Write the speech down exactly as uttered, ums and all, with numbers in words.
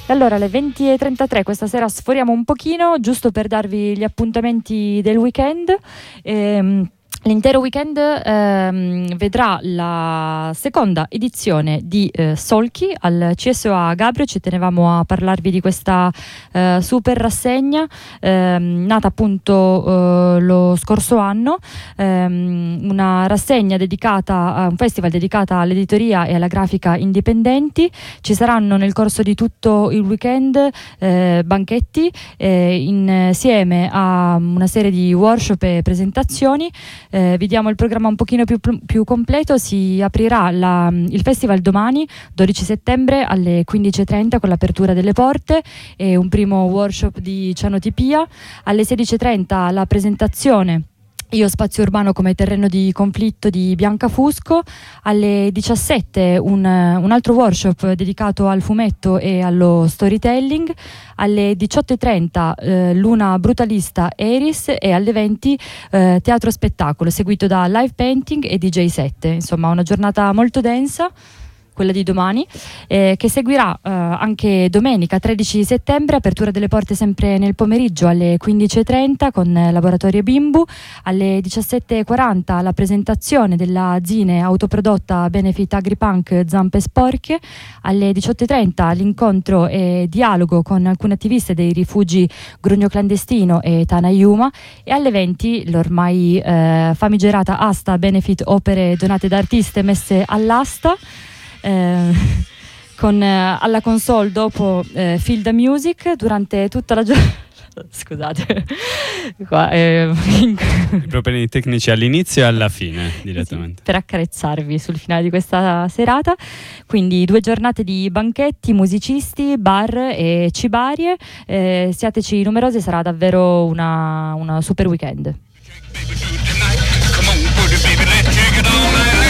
E allora alle venti e trentatré questa sera sforiamo un pochino, giusto per darvi gli appuntamenti del weekend. Ehm, L'intero weekend ehm, vedrà la seconda edizione di eh, Solchi al C S O A Gabrio. Ci tenevamo a parlarvi di questa eh, super rassegna ehm, nata appunto eh, lo scorso anno, ehm, una rassegna dedicata a un festival dedicata all'editoria e alla grafica indipendenti. Ci saranno nel corso di tutto il weekend eh, banchetti eh, insieme a una serie di workshop e presentazioni. Eh, vi diamo il programma un pochino più, più completo. Si aprirà la, il festival domani, dodici settembre, alle quindici e trenta con l'apertura delle porte e un primo workshop di cianotipia. Alle sedici e trenta la presentazione Io spazio urbano come terreno di conflitto di Bianca Fusco. Alle diciassette un, un altro workshop dedicato al fumetto e allo storytelling. Alle diciotto e trenta eh, Luna Brutalista Eris e alle venti eh, teatro spettacolo seguito da live painting e D J set. Insomma, una giornata molto densa, quella di domani, eh, che seguirà eh, anche domenica tredici settembre, apertura delle porte sempre nel pomeriggio alle quindici e trenta con eh, Laboratorio Bimbu. Alle diciassette e quaranta la presentazione della zine autoprodotta Benefit Agripunk Zampe Sporche. Alle diciotto e trenta l'incontro e dialogo con alcune attiviste dei rifugi Grugno Clandestino e Tana Yuma. E alle venti l'ormai eh, famigerata asta Benefit opere donate da artiste messe all'asta. Eh, con eh, alla console dopo eh, Feel the Music durante tutta la giornata. Scusate, qua, eh, i problemi tecnici all'inizio e alla fine direttamente, sì, per accarezzarvi sul finale di questa serata. Quindi due giornate di banchetti, musicisti, bar e cibarie. Eh, siateci numerosi, sarà davvero una, una super weekend.